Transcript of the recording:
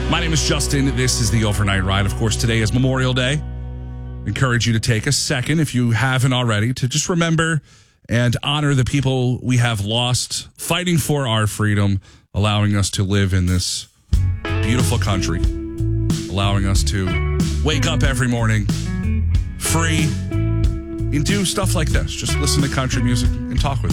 My name is Justin. This is the Overnight Ride. Of course, today is Memorial Day. Encourage you to take a second, if you haven't already, to just remember and honor the people we have lost fighting for our freedom, allowing us to live in this beautiful country, allowing us to wake up every morning free and do stuff like this. Just listen to country music and talk with